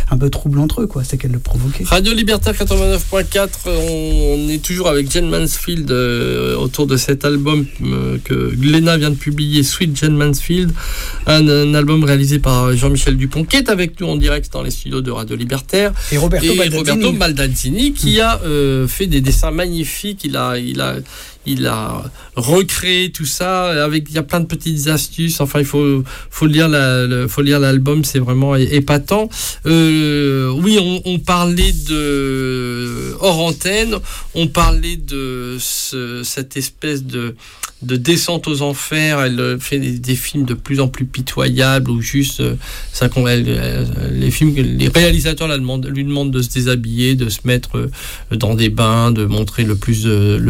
un peu trouble entre eux, quoi. C'est qu'elle le provoquait. Radio Libertaire 89.4, on est toujours avec Jane Mansfield autour de cet album que Glénat vient de publier, Sweet Jane Mansfield, un album réalisé par Jean-Michel Dupont, qui est avec nous en direct dans les studios de Radio Libertaire. Et Roberto Baldacchini qui a fait des dessins magnifiques. Il a recréé tout ça il y a plein de petites astuces. Enfin, il faut lire l'album, c'est vraiment épatant. Oui, on parlait de hors antenne, on parlait de cette espèce de descente aux enfers. Elle fait des films de plus en plus pitoyables ou juste les réalisateurs lui demandent de se déshabiller, de se mettre dans des bains, de montrer le plus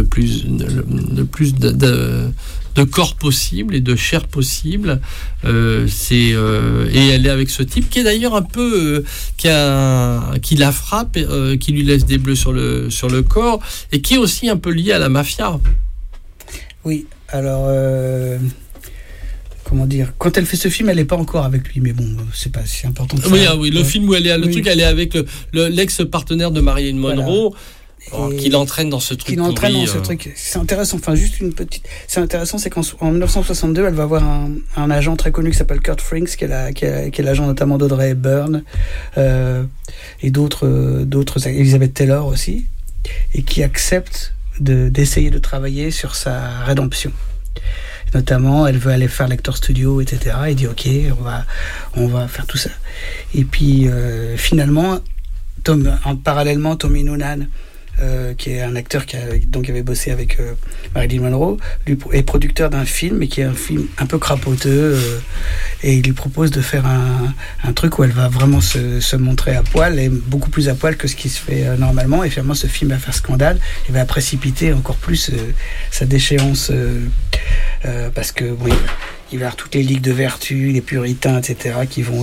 de corps possible et de chair possible. Et elle est avec ce type qui est d'ailleurs un peu qui la frappe, qui lui laisse des bleus sur le corps et qui est aussi un peu lié à la mafia. Oui, alors comment dire, quand elle fait ce film, elle n'est pas encore avec lui, mais bon, c'est pas si important que ça. Oui, le film où elle est, truc, elle est avec l'ex-partenaire de Marilyn Monroe. Voilà. Qui l'entraîne dans ce truc. C'est intéressant. Enfin, c'est intéressant, c'est qu'en 1962, elle va avoir un agent très connu qui s'appelle Kurt Franks, qui est l'agent notamment d'Audrey Hepburn et d'autres, Elizabeth Taylor aussi, et qui accepte d'essayer de travailler sur sa rédemption. Notamment, elle veut aller faire l'acteur studio, etc. Et dit ok, on va faire tout ça. Et puis finalement, parallèlement, Tommy Noonan, qui est un acteur qui avait bossé avec Marilyn Monroe, lui est producteur d'un film, mais qui est un film un peu crapoteux, et il lui propose de faire un truc où elle va vraiment se montrer à poil, et beaucoup plus à poil que ce qui se fait normalement, et finalement ce film va faire scandale et va précipiter encore plus sa déchéance, parce que oui, il va y avoir toutes les ligues de vertu, les puritains, etc., qui vont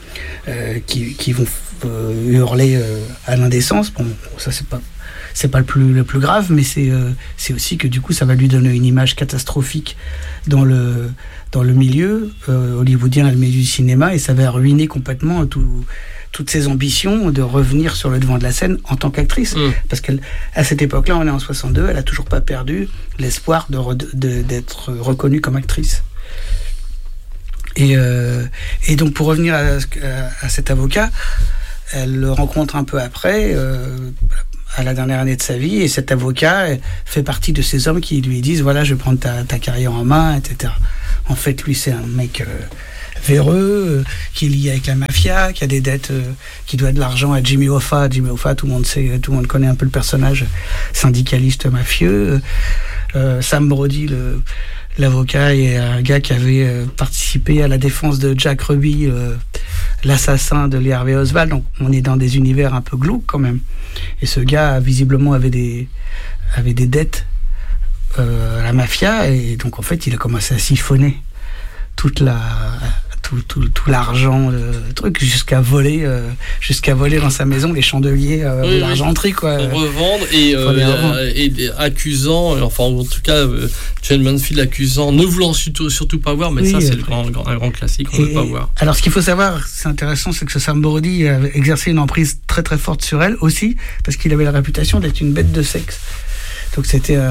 hurler à l'indécence. Bon, ça c'est pas le plus grave, mais c'est aussi que du coup ça va lui donner une image catastrophique dans le milieu hollywoodien, le milieu du cinéma, et ça va ruiner complètement toutes ses ambitions de revenir sur le devant de la scène en tant qu'actrice. Parce qu'à cette époque-là, on est en 62, elle a toujours pas perdu l'espoir d'être reconnue comme actrice. Et donc pour revenir à cet avocat, elle le rencontre un peu après, à la dernière année de sa vie, et cet avocat fait partie de ces hommes qui lui disent voilà, je vais prendre ta carrière en main, etc. En fait, lui, c'est un mec véreux, qui est lié avec la mafia, qui a des dettes, qui doit de l'argent à Jimmy Hoffa. Jimmy Hoffa, tout le monde connaît un peu le personnage syndicaliste mafieux. Sam Brody, l'avocat, est un gars qui avait participé à la défense de Jack Ruby, l'assassin de Lee Harvey Oswald. Donc on est dans des univers un peu glauques quand même. Et ce gars visiblement avait des dettes à la mafia, et donc en fait il a commencé à siphonner tout l'argent, le truc, jusqu'à voler dans sa maison les chandeliers, l'argenterie, quoi. Pour revendre et accusant, enfin en tout cas Jane Mansfield accusant, ne voulant surtout pas voir, mais ça c'est un grand classique, on ne veut pas voir. Alors ce qu'il faut savoir, c'est intéressant, c'est que ce Sam Brody a exercé une emprise très très forte sur elle aussi, parce qu'il avait la réputation d'être une bête de sexe. Donc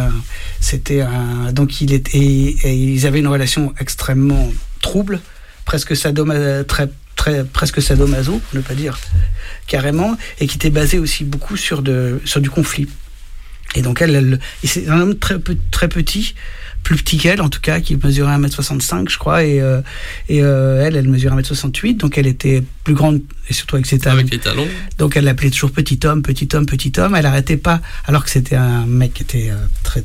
donc ils avaient une relation extrêmement trouble, presque presque sadomaso, pour ne pas dire carrément, et qui était basée aussi beaucoup sur du conflit. Et donc c'est un homme très petit, plus petit qu'elle en tout cas, qui mesurait 1m65 je crois, et elle mesurait 1m68, donc elle était plus grande, et surtout avec ses talons. Avec les talons. Donc elle l'appelait toujours petit homme, elle arrêtait pas, alors que c'était un mec qui était très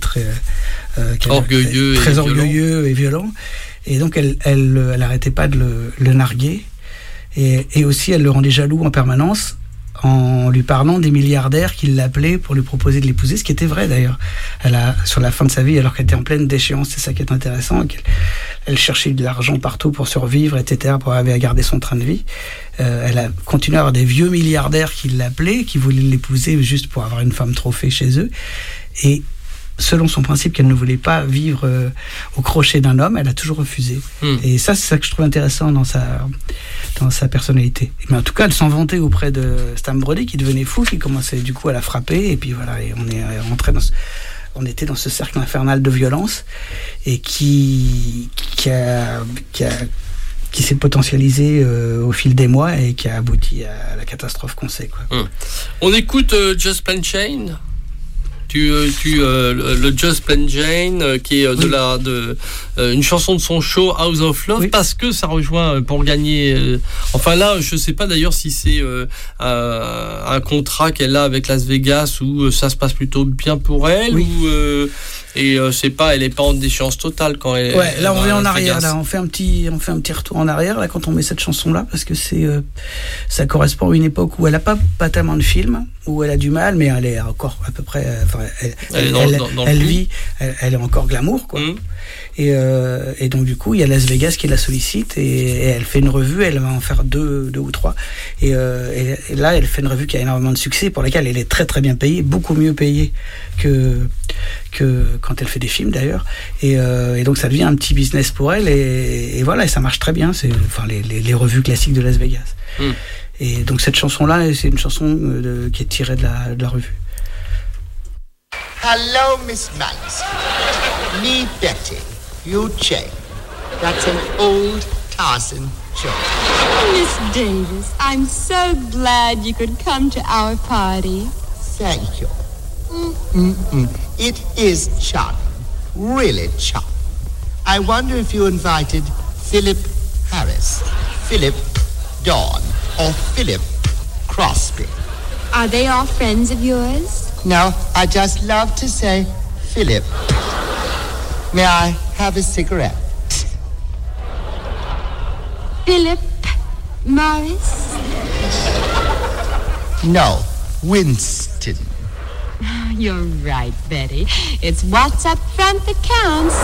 orgueilleux et violent. Et donc elle arrêtait pas de le narguer, et aussi elle le rendait jaloux en permanence, en lui parlant des milliardaires qui l'appelaient pour lui proposer de l'épouser, ce qui était vrai d'ailleurs. Sur la fin de sa vie, alors qu'elle était en pleine déchéance, c'est ça qui est intéressant, elle cherchait de l'argent partout pour survivre, etc., pour arriver à garder son train de vie. Elle a continué à avoir des vieux milliardaires qui l'appelaient, qui voulaient l'épouser juste pour avoir une femme trophée chez eux. Et selon son principe qu'elle ne voulait pas vivre au crochet d'un homme, elle a toujours refusé. Et ça, c'est ça que je trouve intéressant dans sa personnalité. Mais en tout cas, elle s'en vantait auprès de Stan Brody, qui devenait fou, qui commençait du coup à la frapper, et puis voilà, et on était dans ce cercle infernal de violence, et qui s'est potentialisé au fil des mois et qui a abouti à la catastrophe qu'on sait, quoi. On écoute Just Plain Jane. Le Just Plain Jane, qui est une chanson de son show House of Love, parce que ça rejoint pour gagner. Enfin là, je sais pas d'ailleurs si c'est un contrat qu'elle a avec Las Vegas où ça se passe plutôt bien pour elle, ou c'est pas, elle est pas en déchéance totale quand elle. Ouais, là on revient en arrière. Là, on fait un petit retour en arrière là quand on met cette chanson là, parce que ça correspond à une époque où elle a pas tellement de films, où elle a du mal, mais elle est encore à peu près. Elle vit, elle est encore glamour, quoi. Et donc du coup, il y a Las Vegas qui la sollicite et elle fait une revue. Elle va en faire deux ou trois. Et là, elle fait une revue qui a énormément de succès, pour laquelle elle est très très bien payée, beaucoup mieux payée que quand elle fait des films d'ailleurs. Et donc ça devient un petit business pour elle. Et voilà, et ça marche très bien. C'est les revues classiques de Las Vegas. Et donc cette chanson-là, c'est une chanson qui est tirée de la revue. Hello, Miss Malice. Me, Betty. You, Jane. That's an old Tarzan joke. Miss Davis, I'm so glad you could come to our party. Thank you. It is charming. Really charming. I wonder if you invited Philip Harris, Philip Dawn, or Philip Crosby. Are they all friends of yours? No, I just love to say Philip. May I have a cigarette? Philip Morris? No, Winston. You're right, Betty. It's what's up front that counts.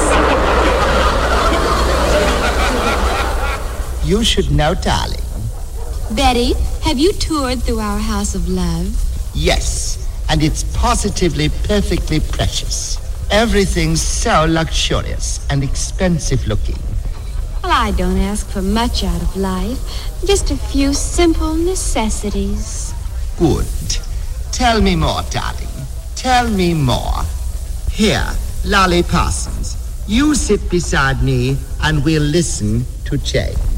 You should know, darling. Betty, have you toured through our House of Love? Yes, and it's positively perfectly precious. Everything's so luxurious and expensive looking. Well, I don't ask for much out of life. Just a few simple necessities. Good. Tell me more, darling. Tell me more. Here, Lolly Parsons, you sit beside me and we'll listen to Jane.